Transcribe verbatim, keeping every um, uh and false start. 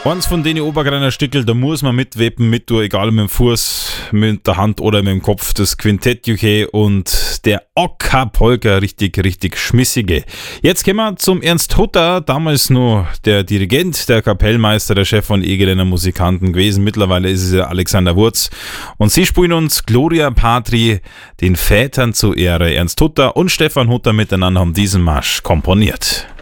Eins von denen Obergreiner Stickel, da muss man mitweppen, mit tun, egal mit dem Fuß, mit der Hand oder mit dem Kopf. Das Quintett Juche und der Ocker-Polka, richtig, richtig schmissige. Jetzt kommen wir zum Ernst Hutter, damals nur der Dirigent, der Kapellmeister, der Chef von Egeländer Musikanten gewesen. Mittlerweile ist es ja Alexander Wurz. Und sie spielen uns Gloria Patri, den Vätern zur Ehre. Ernst Hutter und Stefan Hutter miteinander haben diesen Marsch komponiert.